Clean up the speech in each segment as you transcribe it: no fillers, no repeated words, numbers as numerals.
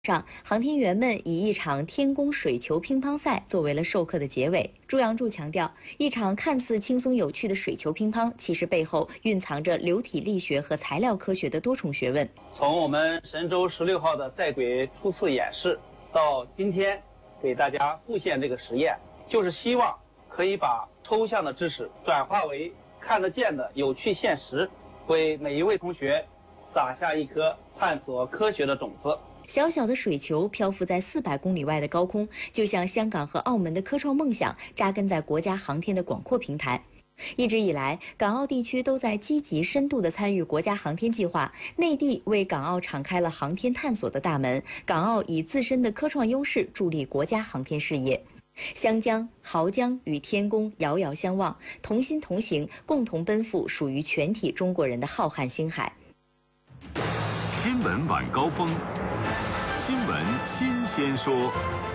上，航天员们以一场天宫水球乒乓赛作为了授课的结尾。朱阳柱强调，一场看似轻松有趣的水球乒乓，其实背后蕴藏着流体力学和材料科学的多重学问。 从我们神舟16号的在轨初次演示，到今天给大家复现这个实验，就是希望可以把抽象的知识转化为看得见的有趣现实，为每一位同学撒下一颗探索科学的种子。 小小的水球漂浮在400公里外的高空，就像香港和澳门的科创梦想扎根在国家航天的广阔平台。一直以来，港澳地区都在积极深度地参与国家航天计划，内地为港澳敞开了航天探索的大门，港澳以自身的科创优势助力国家航天事业。湘江、濠江与天宫遥遥相望，同心同行，共同奔赴属于全体中国人的浩瀚星海。 新闻晚高峰，新闻新鲜说。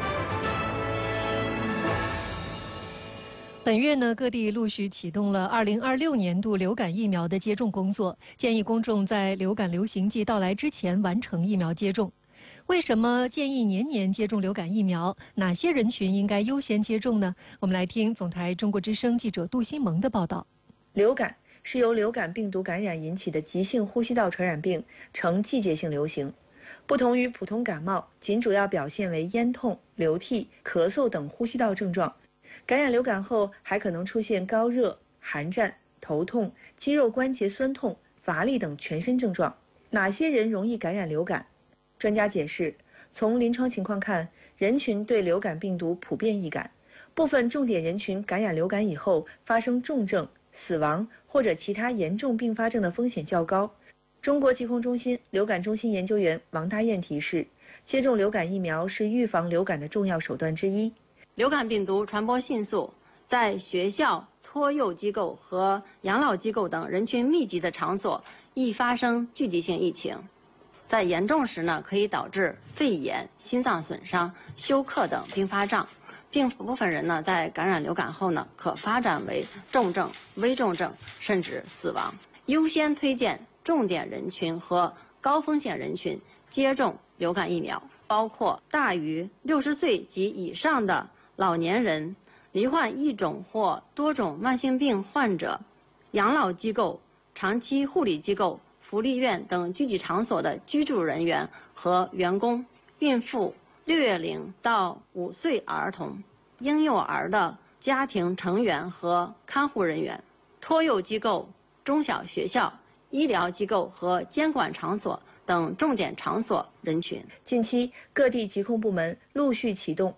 本月呢，各地陆续启动了2026年度流感疫苗的接种工作，建议公众在流感流行季到来之前完成疫苗接种。为什么建议年年接种流感疫苗？哪些人群应该优先接种呢？我们来听总台中国之声记者杜新萌的报道。 流感是由流感病毒感染引起的急性呼吸道传染病，呈季节性流行。不同于普通感冒，仅主要表现为咽痛、流涕、咳嗽等呼吸道症状。感染流感后，还可能出现高热、寒战、头痛、肌肉关节酸痛、乏力等全身症状。哪些人容易感染流感？专家解释，从临床情况看，人群对流感病毒普遍易感，部分重点人群感染流感以后发生重症、死亡或者其他严重并发症的风险较高。中国疾控中心流感中心研究员王大雁提示，接种流感疫苗是预防流感的重要手段之一。 流感病毒传播迅速，在学校、托幼机构和养老机构等人群密集的场所易发生聚集性疫情，在严重时呢，可以导致肺炎、心脏损伤、休克等并发症，并部分人呢，在感染流感后呢，可发展为重症、危重症，甚至死亡。优先推荐重点人群和高风险人群接种流感疫苗，包括大于60岁及以上的老年人、罹患一种或多种慢性病患者、养老机构、长期护理机构、福利院等聚集场所的居住人员和员工、孕妇、6月龄到5岁儿童、婴幼儿的家庭成员和看护人员、托幼机构、中小学校、医疗机构和监管场所等重点场所人群。 近期，各地疾控部门陆续启动